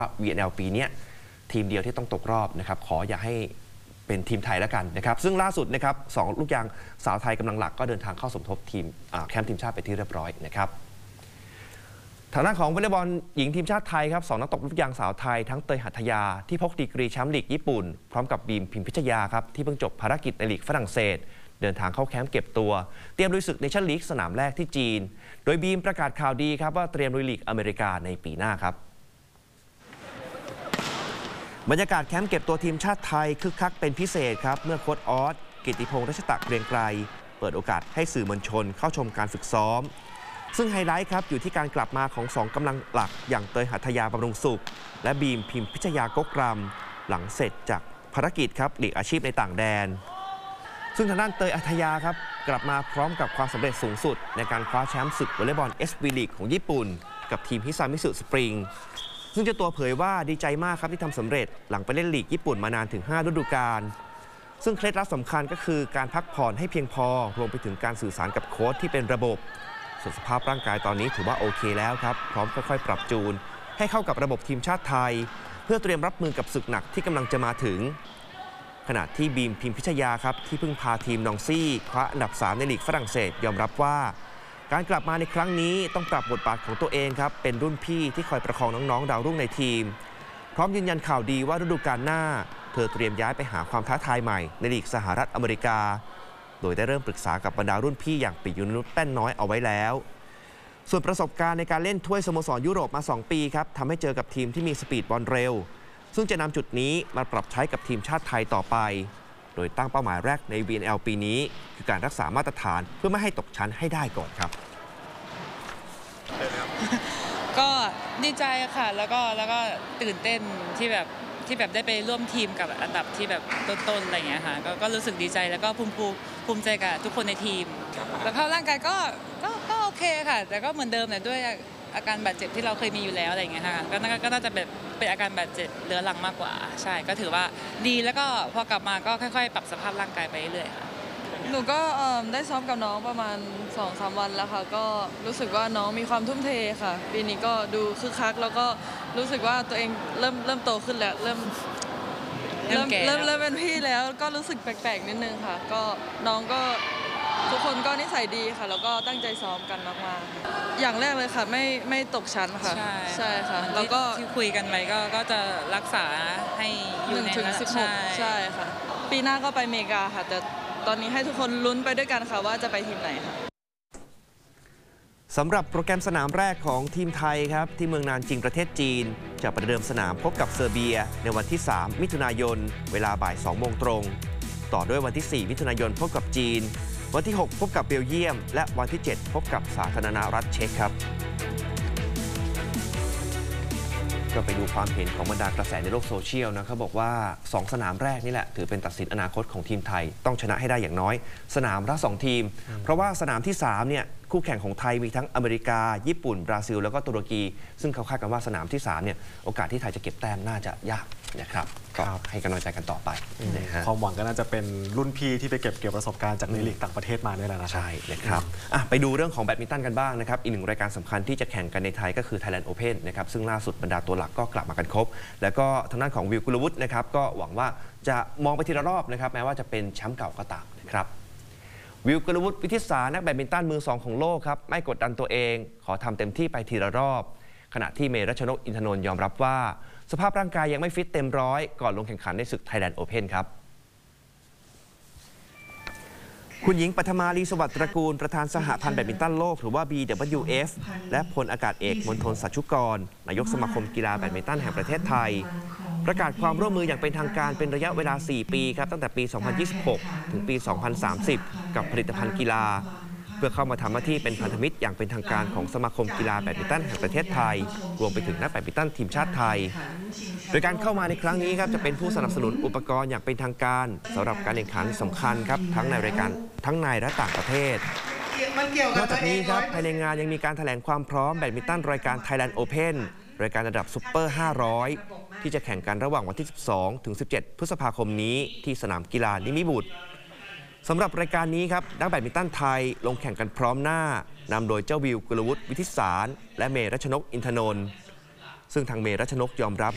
VNL ปีนี้ทีมเดียวที่ต้องตกรอบนะครับขออย่าให้เป็นทีมไทยแล้วกันนะครับซึ่งล่าสุดนะครับ2ลูกยางสาวไทยกำลังหลักก็เดินทางเข้าสมทบทีมแคมป์ทีมชาติไปที่เรียบร้อยนะครับทางด้านของวอลเลย์บอลหญิงทีมชาติไทยครับ2นักตบลูกยางสาวไทยทั้งเตยหัตถยาที่พกดีกรีแชมป์ลีกญี่ปุ่นพร้อมกับบีมพิมพิชยาครับที่เพิ่งจบภารกิจในลีกฝรั่งเศสเดินทางเข้าแคมป์เก็บตัวเตรียมลุยศึกเนชั่นลีกสนามแรกที่จีนโดยบีมประกาศข่าวดีครับว่าเตรียมลุยลีกอเมริกาในปีหน้าครับบรรยากาศแคมป์เก็บตัวทีมชาติไทยคึกคักเป็นพิเศษครับเมื่อโค้ชออสกิติพงษ์รัชตะเกรียงไกรเปิดโอกาสให้สื่อมวลชนเข้าชมการฝึกซ้อมซึ่งไฮไลท์ครับอยู่ที่การกลับมาของ2กำลังหลักอย่างเตยหัตถยาบำรุงสุขและบีมพิมพิชยากกรำหลังเสร็จจากภารกิจครับลีกอาชีพในต่างแดนซึ่งทางด้านเตยหัตถยาครับกลับมาพร้อมกับความสำเร็จสูงสุดในการคว้าแชมป์ศึกวอลเลย์บอล SV League ของญี่ปุ่นกับทีมฮิซามิสึสปริงซึ่งเจ้าตัวเผยว่าดีใจมากครับที่ทำสำเร็จหลังไปเล่นลีกญี่ปุ่นมานานถึง5ฤดูกาลซึ่งเคล็ดลับสำคัญก็คือการพักผ่อนให้เพียงพอรวมไปถึงการสื่อสารกับโค้ชที่เป็นระบบส่วนสภาพร่างกายตอนนี้ถือว่าโอเคแล้วครับพร้อมค่อยๆปรับจูนให้เข้ากับระบบทีมชาติไทยเพื่อเตรียมรับมือกับศึกหนักที่กำลังจะมาถึงขณะที่บีมพิมพิชยาครับที่เพิ่งพาทีมนองซี่คว้าอันดับ3ในลีกฝรั่งเศสยอมรับว่าการกลับมาในครั้งนี้ต้องปรับบทบาทของตัวเองครับเป็นรุ่นพี่ที่คอยประคองน้องๆดาวรุ่งในทีมพร้อมยืนยันข่าวดีว่าฤดูกาลหน้าเธอเตรียมย้ายไปหาความท้าทายใหม่ในลีกสหรัฐอเมริกาโดยได้เริ่มปรึกษากับบรรดารุ่นพี่อย่างปิยนุชแป้นน้อยเอาไว้แล้วส่วนประสบการณ์ในการเล่นถ้วยสโมสรยุโรปมา2 ปีครับทำให้เจอกับทีมที่มีสปีดบอลเร็วซึ่งจะนำจุดนี้มาปรับใช้กับทีมชาติไทยต่อไปโดยตั้งเป้าหมายแรกใน VNL ปีนี้คือการรักษามาตรฐานเพื่อไม่ให้ตกชั้นให้ได้ก่อนครับก็ดีใจค่ะแล้วก็ตื่นเต้นที่แบบได้ไปร่วมทีมกับอันดับที่แบบต้นๆอะไรอย่างเงี้ยค่ะก็รู้สึกดีใจแล้วก็ภูมิใจกับทุกคนในทีมแล้วเข้าร่างกายก็โอเคค่ะแต่ก็เหมือนเดิมแต่ด้วยอาการบาดเจ็บที่เราเคยมีอยู่แล้วอะไรอย่างเงี้ยค่ะก็น่าจะแบบเป็นอาการบาดเจ็บเรื้อรังมากกว่าใช่ก็ถือว่าดีแล้วก็พอกลับมาก็ค่อยๆปรับสภาพร่างกายไปเรื่อยๆค่ะหนูก็ได้ซ้อมกับน้องประมาณ 2-3 วันแล้วค่ะก็รู้สึกว่าน้องมีความทุ่มเทค่ะปีนี้ก็ดูคึกคักแล้วก็รู้สึกว่าตัวเองเริ่มโตขึ้นแล้วเริ่มเป็นพี่แล้วก็รู้สึกแปลกๆนิดนึงค่ะก็น้องก็ทุกคนก็นิสัยดีค่ะแล้วก็ตั้งใจซ้อมกันมากๆอย่างแรกเลยค่ะไม่ตกชั้นค่ะใช่ค่ะแล้วก็ที่คุยกันไว้ก็จะรักษาให้อยู่ใน 1-16ใช่ค่ะปีหน้าก็ไปอเมริกาค่ะแต่ตอนนี้ให้ทุกคนลุ้นไปด้วยกันค่ะว่าจะไปทีมไหนค่ะสำหรับโปรแกรมสนามแรกของทีมไทยครับที่เมืองนานจิงประเทศจีนจะประเดิมสนามพบกับเซอร์เบียในวันที่3 มิถุนายนเวลาบ่าย 2 โมงตรงต่อด้วยวันที่4 มิถุนายนพบกับจีนวันที่6พบกับเบลเยียมและวันที่7พบกับสาธารณรัฐเช็กครับก็ไปดูความเห็นของบรรดากระแสในโลกโซเชียลนะเขาบอกว่า2 สนามแรกนี่แหละถือเป็นตัดสินอนาคตของทีมไทยต้องชนะให้ได้อย่างน้อยสนามละ2 ทีมเพราะว่าสนามที่3เนี่ยคู่แข่งของไทยมีทั้งอเมริกาญี่ปุ่นบราซิลแล้วก็ตุรกีซึ่งเขาคาดกันว่าสนามที่3เนี่ยโอกาสที่ไทยจะเก็บแต้มน่าจะยากนะครับก็ให้กำลังใจกันต่อไปความหวังก็น่าจะเป็นรุ่นพี่ที่ไปเก็บประสบการณ์จากในลีกต่างประเทศมาเนี่ยแหละนะใช่นะครับไปดูเรื่องของแบดมินตันกันบ้างนะครับอีก1 รายการสำคัญที่จะแข่งกันในไทยก็คือ Thailand Open นะครับซึ่งล่าสุดบรรดาตัวหลักก็กลับมากันครบแล้วก็ทางด้านของวิวกุลวุฒินะครับก็หวังว่าจะมองไปทีละรอบนะครับแม้ว่าจะเป็นแชมป์เก่าก็ตามนะครับวิวกุลวุฒิวิทิศานักแบดมินตันมือ2ของโลกครับไม่กดดันตัวเองขอทำเต็มที่ไปทีละรอบขณะที่เมรัชนกอินทนนท์ยอมรับว่าสภาพร่างกายยังไม่ฟิตเต็มร้อยก่อนลงแข่งขันในศึก Thailand Open ครับคุณหญิงปัทมาลีสวัสดิ์ตระกูลประธานสหพันธ์แบดมินตันโลกหรือว่า BWF และพลอากาศเอกมณฑลสัชชุกรนายกสมาคมกีฬาแบดมินตันแห่งประเทศไทยประกาศความร่วมมืออย่างเป็นทางการเป็นระยะเวลา4 ปีครับตั้งแต่ปี 2026 ถึงปี 2030 กับผลิตภัณฑ์กีฬาเพื่อเข้ามาทำหน้าที่เป็นพันธมิตรอย่างเป็นทางการของสมาคมกีฬาแบดมินตันแห่งประเทศไทยรวมไปถึงนักแบดมินตันทีมชาติไทยโดยการเข้ามาในครั้งนี้ครับจะเป็นผู้สนับสนุนอุปกรณ์อย่างเป็นทางการสำหรับการแข่งขันสำคัญครับทั้งในรายการทั้งในและต่างประเทศนอกจากนี้ครับภายในงานยังมีการแถลงความพร้อมแบดมินตันรายการ Thailand Open รายการระดับซุปเปอร์ 500 ที่จะแข่งกันระหว่างวันที่ 12 ถึง 17 พฤษภาคมนี้ที่สนามกีฬานิมิบุตรสำหรับรายการนี้ครับนักแบดมินตันไทยลงแข่งกันพร้อมหน้านำโดยเจ้าวิวกุลวุฒิวิทิศารและเมรัชนกอินทนนท์ซึ่งทางเมรัชนกยอมรับ